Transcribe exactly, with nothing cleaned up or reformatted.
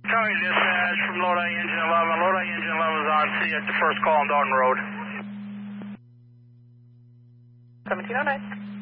Charlie dispatch from Lodi Engine eleven. Lodi Engine eleven is on C at the first call on Dalton Road. seventeen oh nine.